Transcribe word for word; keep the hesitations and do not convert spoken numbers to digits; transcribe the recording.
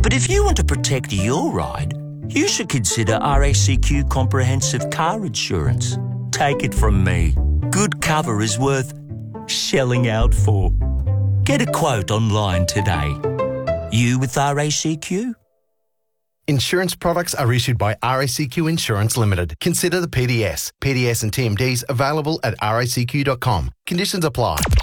But if you want to protect your ride, you should consider R A C Q Comprehensive Car Insurance. Take it from me. Good cover is worth shelling out for. Get a quote online today. You with R A C Q? Insurance products are issued by R A C Q Insurance Limited. Consider the P D S. P D S and T M Ds available at R A C Q dot com. Conditions apply.